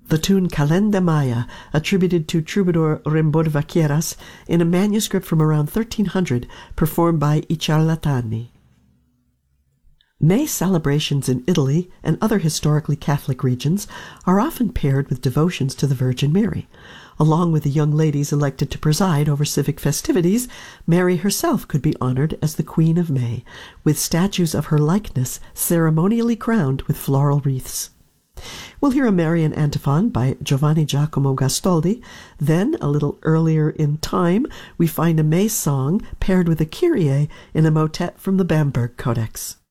The tune Calenda Maya, attributed to troubadour Rimbaud Vaqueras in a manuscript from around 1300, performed by I Ciarlatani. May celebrations in Italy and other historically Catholic regions are often paired with devotions to the Virgin Mary. Along with the young ladies elected to preside over civic festivities, Mary herself could be honored as the Queen of May, with statues of her likeness ceremonially crowned with floral wreaths. We'll hear a Marian antiphon by Giovanni Giacomo Gastoldi. Then, a little earlier in time, we find a May song paired with a Kyrie in a motet from the Bamberg Codex.